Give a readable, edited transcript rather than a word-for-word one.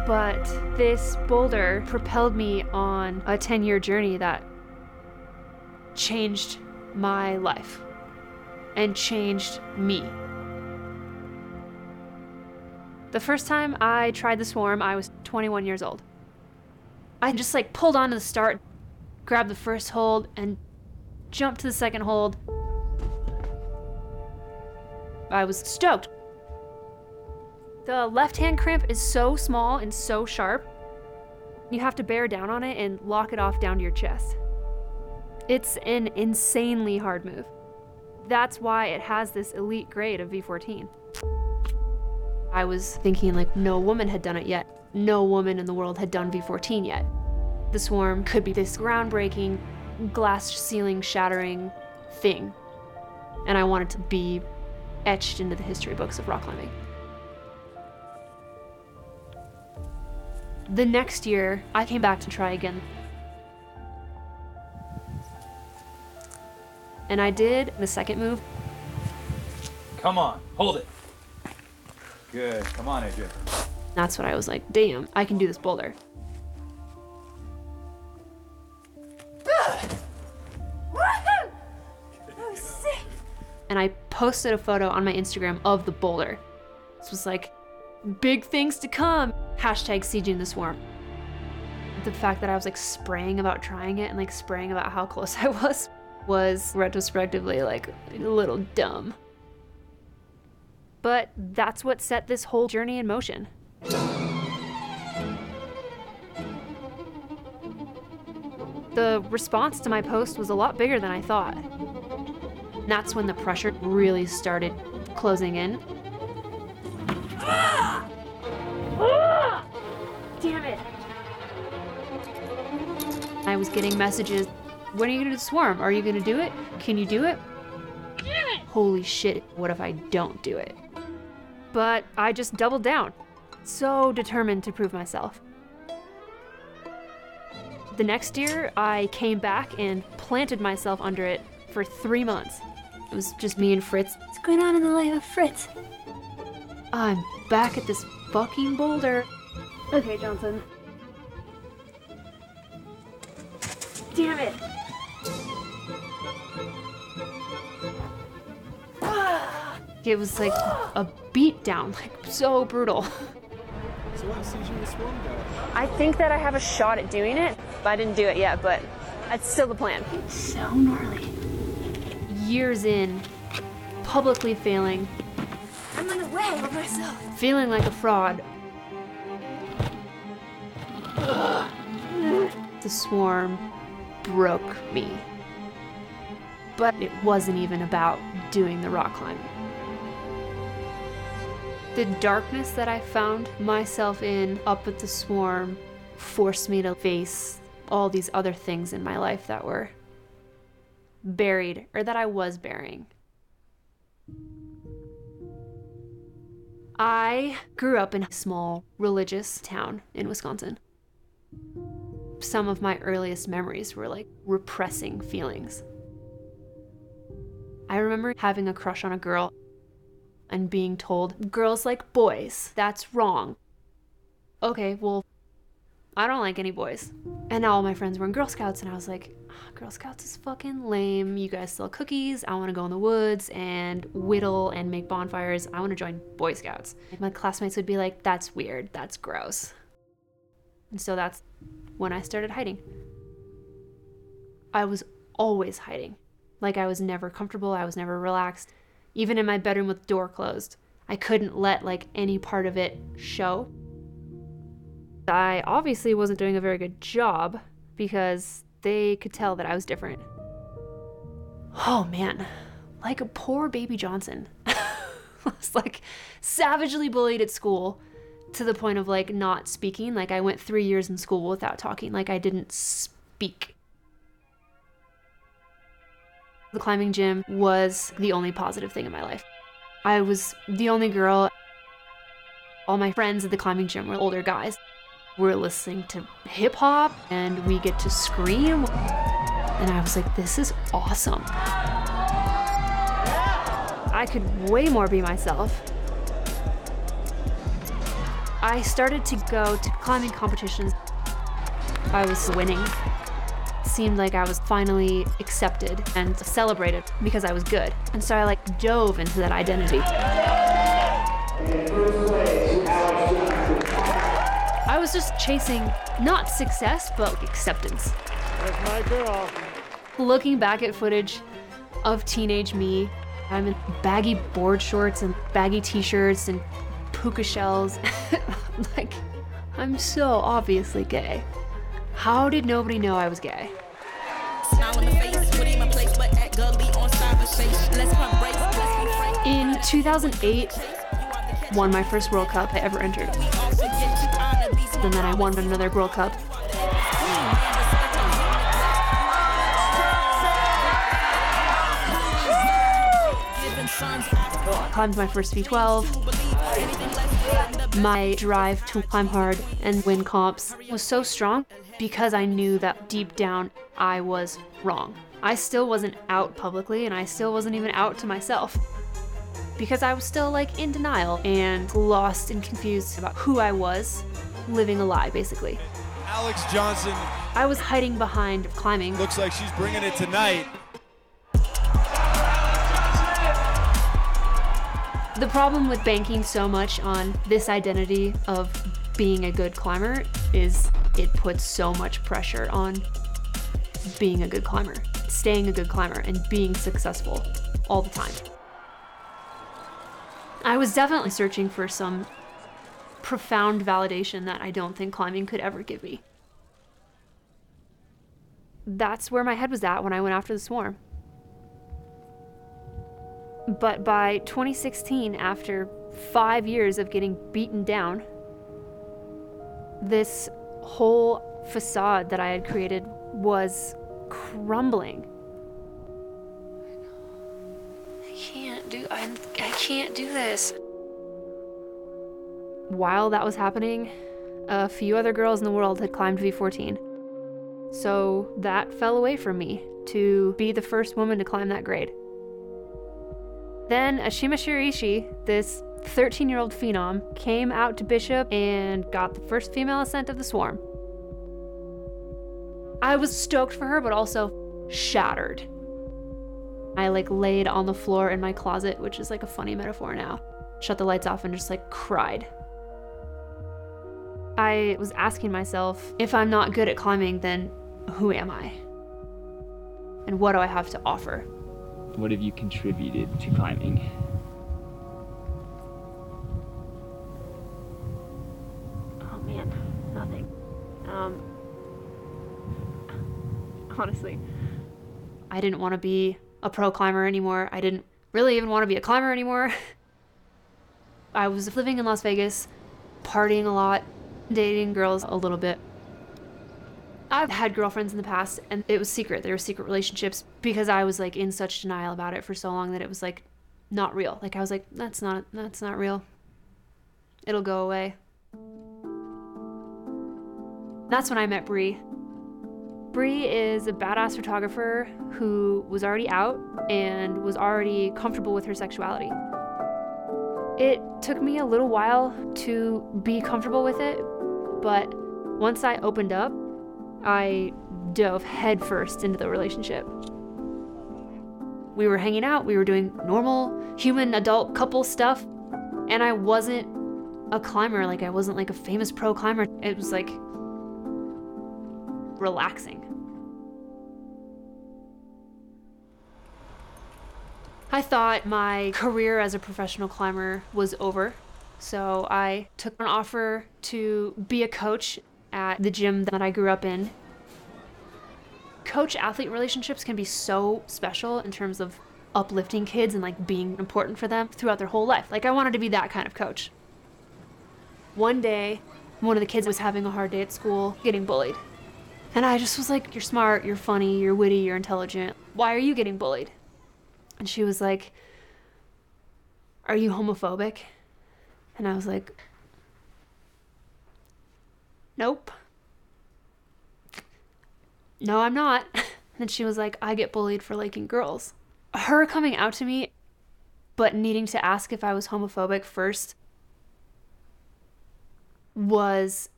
But this boulder propelled me on a 10-year journey that changed my life and changed me. The first time I tried the Swarm, I was 21 years old. I just pulled onto the start, grabbed the first hold, and jumped to the second hold. I was stoked. The left-hand crimp is so small and so sharp, you have to bear down on it and lock it off down to your chest. It's an insanely hard move. That's why it has this elite grade of V14. I was thinking no woman had done it yet. No woman in the world had done V14 yet. The Swarm could be this groundbreaking, glass ceiling shattering thing. And I wanted to be etched into the history books of rock climbing. The next year, I came back to try again. And I did the second move. Come on, hold it. Good, come on, AJ. That's when I was like, damn, I can do this boulder. And I posted a photo on my Instagram of the boulder. This was big things to come. Hashtag sieging the Swarm. The fact that I was spraying about trying it and spraying about how close I was retrospectively a little dumb. But that's what set this whole journey in motion. The response to my post was a lot bigger than I thought. And that's when the pressure really started closing in. Damn it! I was getting messages, when are you gonna do the Swarm? Are you gonna do it? Can you do it? Damn it! Holy shit, what if I don't do it? But I just doubled down. So determined to prove myself. The next year, I came back and planted myself under it for 3 months. It was just me and Fritz. What's going on in the life of Fritz? I'm back at this fucking boulder. Okay, Johnson. Damn it! It was a beatdown, so brutal. So how's sieging the Swarm go? I think that I have a shot at doing it. I didn't do it yet, but that's still the plan. It's so gnarly. Years in, publicly failing. I'm in the way of myself. Feeling like a fraud. The Swarm broke me. But it wasn't even about doing the rock climbing. The darkness that I found myself in up at the Swarm forced me to face all these other things in my life that were buried, or that I was burying. I grew up in a small religious town in Wisconsin. Some of my earliest memories were repressing feelings. I remember having a crush on a girl and being told, girls like boys, that's wrong. Okay, well, I don't like any boys. And now all my friends were in Girl Scouts, and I was like, Girl Scouts is fucking lame. You guys sell cookies. I want to go in the woods and whittle and make bonfires. I want to join Boy Scouts. My classmates would be like, that's weird, that's gross. And so that's when I started hiding. I was always hiding. I was never comfortable, I was never relaxed. Even in my bedroom with the door closed, I couldn't let any part of it show. I obviously wasn't doing a very good job because they could tell that I was different. Oh man, like a poor baby Johnson. I was savagely bullied at school to the point of not speaking. I went 3 years in school without talking. I didn't speak. The climbing gym was the only positive thing in my life. I was the only girl. All my friends at the climbing gym were older guys. We're listening to hip hop and we get to scream. And I was like, this is awesome. I could way more be myself. I started to go to climbing competitions. I was winning. Seemed like I was finally accepted and celebrated because I was good. And so I dove into that identity. I was just chasing not success, but acceptance. That's my girl. Looking back at footage of teenage me, I'm in baggy board shorts and baggy t-shirts and puka shells. I'm so obviously gay. How did nobody know I was gay? In 2008, won my first World Cup I ever entered. And then I won another World Cup. Climbed my first V12. My drive to climb hard and win comps was so strong because I knew that deep down I was wrong. I still wasn't out publicly and I still wasn't even out to myself because I was still in denial and lost and confused about who I was, living a lie basically. Alex Johnson. I was hiding behind climbing. Looks like she's bringing it tonight. The problem with banking so much on this identity of being a good climber is it puts so much pressure on being a good climber, staying a good climber, and being successful all the time. I was definitely searching for some profound validation that I don't think climbing could ever give me. That's where my head was at when I went after the swarm. But by 2016, after 5 years of getting beaten down, this whole facade that I had created was crumbling. I can't do this. While that was happening, a few other girls in the world had climbed V14. So that fell away from me to be the first woman to climb that grade. Then Ashima Shiraishi, this 13-year-old phenom, came out to Bishop and got the first female ascent of the swarm. I was stoked for her, but also shattered. I laid on the floor in my closet, which is a funny metaphor now, shut the lights off and just cried. I was asking myself, if I'm not good at climbing, then who am I? And what do I have to offer? What have you contributed to climbing? Oh man, nothing. Honestly, I didn't want to be a pro climber anymore. I didn't really even want to be a climber anymore. I was living in Las Vegas, partying a lot, dating girls a little bit. I've had girlfriends in the past and it was secret. There were secret relationships because I was in such denial about it for so long that it was not real. I was that's not real. It'll go away. That's when I met Bree. Bree is a badass photographer who was already out and was already comfortable with her sexuality. It took me a little while to be comfortable with it, but once I opened up, I dove headfirst into the relationship. We were hanging out, we were doing normal human adult couple stuff, and I wasn't a climber, I wasn't a famous pro climber. It was relaxing. I thought my career as a professional climber was over, so I took an offer to be a coach at the gym that I grew up in. Coach-athlete relationships can be so special in terms of uplifting kids and being important for them throughout their whole life. I wanted to be that kind of coach. One day, one of the kids was having a hard day at school, getting bullied. And I just was you're smart, you're funny, you're witty, you're intelligent. Why are you getting bullied? And she was like, are you homophobic? And I was like, nope. No, I'm not. And she was like, I get bullied for liking girls. Her coming out to me, but needing to ask if I was homophobic first, was